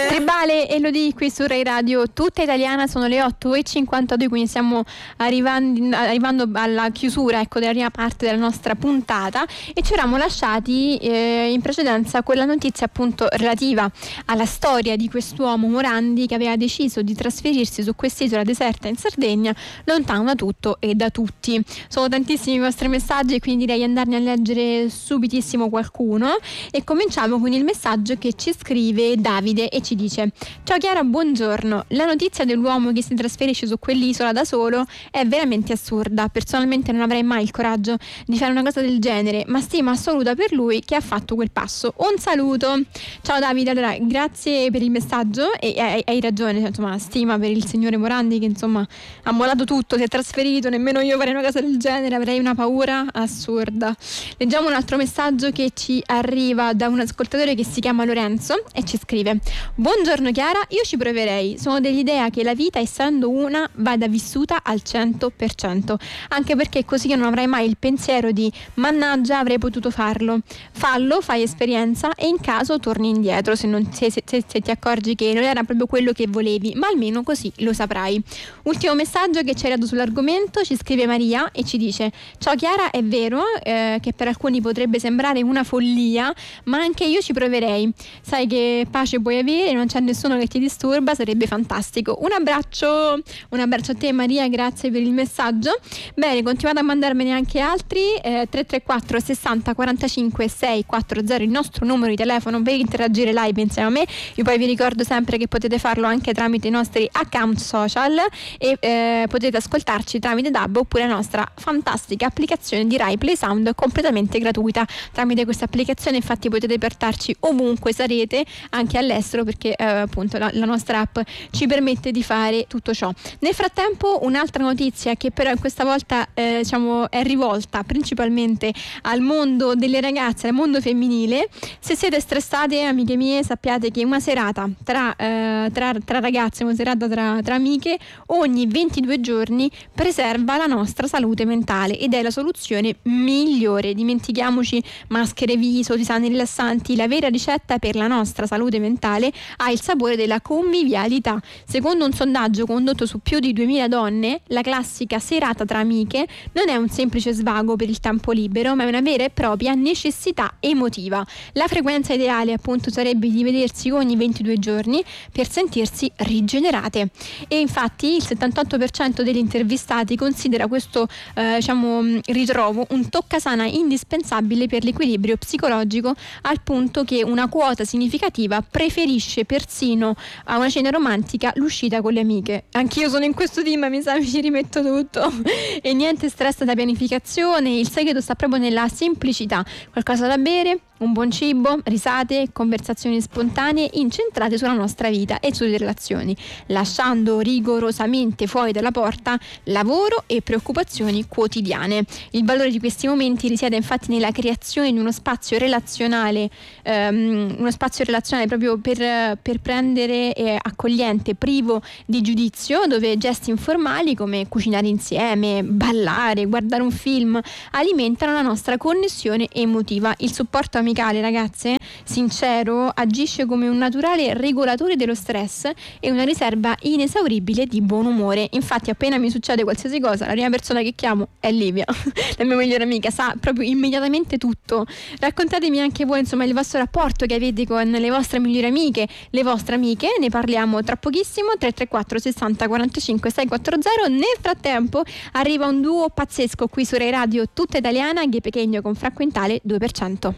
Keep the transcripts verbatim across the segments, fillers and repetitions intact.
Tribale e Elodie qui su Rai Radio Tutta Italiana. Sono le otto e cinquantadue, quindi stiamo arrivando, arrivando alla chiusura, ecco, della prima parte della nostra puntata, e ci eravamo lasciati eh, in precedenza quella notizia appunto relativa alla storia di quest'uomo Morandi che aveva deciso di trasferirsi su quest'isola deserta in Sardegna, lontano da tutto e da tutti. Sono tantissimi i vostri messaggi, quindi direi di andarne a leggere subitissimo qualcuno, e cominciamo con il messaggio che ci scrive Davide e ci dice: ciao Chiara, buongiorno. La notizia dell'uomo che si trasferisce su quell'isola da solo è veramente assurda. Personalmente non avrei mai il coraggio di fare una cosa del genere, ma stima assoluta per lui che ha fatto quel passo. Un saluto. Ciao Davide, allora grazie per il messaggio, e hai, hai ragione, insomma, stima per il signore Morandi che insomma ha mollato tutto, si è trasferito. Nemmeno io farei una cosa del genere, avrei una paura assurda. Leggiamo un altro messaggio che ci arriva da un ascoltatore che si chiama Lorenzo e ci scrive: buongiorno Chiara, io ci proverei. Sono dell'idea che la vita, essendo una, vada vissuta al cento per cento, anche perché così io non avrai mai il pensiero di mannaggia, avrei potuto farlo. Fallo, fai esperienza e in caso torni indietro se, non, se, se, se ti accorgi che non era proprio quello che volevi, ma almeno così lo saprai. Ultimo messaggio che ci è arrivato sull'argomento, ci scrive Maria e ci dice: ciao Chiara, è vero eh, che per alcuni potrebbe sembrare una follia, ma anche io ci proverei. Sai che pace puoi avere, non c'è nessuno che ti disturba, sarebbe fantastico. Un abbraccio, un abbraccio a te Maria, grazie per il messaggio. Bene, continuate a mandarmene anche altri, eh, tre tre quattro sessanta quarantacinque seicentoquaranta il nostro numero di telefono per interagire live insieme a me. Io poi vi ricordo sempre che potete farlo anche tramite i nostri account social e eh, potete ascoltarci tramite D A B oppure la nostra fantastica applicazione di Rai Play Sound, completamente gratuita. Tramite questa applicazione infatti potete portarci ovunque sarete, anche all'estero, perché eh, appunto la, la nostra app ci permette di fare tutto ciò. Nel frattempo un'altra notizia che però questa volta eh, diciamo è rivolta principalmente al mondo delle ragazze, al mondo femminile. Se siete stressate, amiche mie, sappiate che una serata tra, eh, tra, tra ragazze, una serata tra, tra amiche ogni ventidue giorni preserva la nostra salute mentale ed è la soluzione migliore. Dimentichiamoci maschere viso, tisane rilassanti. La vera ricetta per la nostra salute mentale ha il sapore della convivialità. Secondo un sondaggio condotto su più di duemila donne, la classica serata tra amiche non è un semplice svago per il tempo libero, ma è una vera e propria necessità emotiva. La frequenza ideale appunto sarebbe di vedersi ogni ventidue giorni per sentirsi rigenerate, e infatti il settantotto per cento degli intervistati considera questo eh, diciamo ritrovo un toccasana indispensabile per l'equilibrio psicologico, al punto che una quota significativa preferisce persino a una cena romantica l'uscita con le amiche. Anch'io sono in questo team, mi sa, mi ci rimetto tutto. E niente stress da pianificazione, il segreto sta proprio nella semplicità: qualcosa da bere, un buon cibo, risate, conversazioni spontanee incentrate sulla nostra vita e sulle relazioni, lasciando rigorosamente fuori dalla porta lavoro e preoccupazioni quotidiane. Il valore di questi momenti risiede infatti nella creazione di uno spazio relazionale, ehm, uno spazio relazionale proprio per, per prendere eh, accogliente, privo di giudizio, dove gesti informali come cucinare insieme, ballare, guardare un film alimentano la nostra connessione emotiva. Il supporto amicale, ragazze, sincero, agisce come un naturale regolatore dello stress e una riserva inesauribile di buon umore. Infatti appena mi succede qualsiasi cosa, la prima persona che chiamo è Livia, la mia migliore amica, sa proprio immediatamente tutto. Raccontatemi anche voi insomma il vostro rapporto che avete con le vostre migliori amiche, le vostre amiche, ne parliamo tra pochissimo. Tre tre quattro sessanta quarantacinque seicentoquaranta. Nel frattempo arriva un duo pazzesco qui su Rai Radio Tutta Italiana, Ghe Pequeno con Fra Quintale due per cento.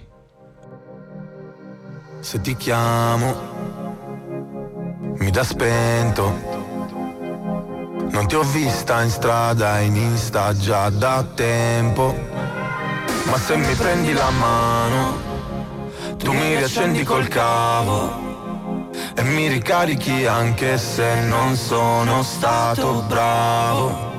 Se ti chiamo mi dà spento, non ti ho vista in strada, in Insta già da tempo, ma se mi prendi la mano tu mi riaccendi col cavo e mi ricarichi anche se non sono stato bravo.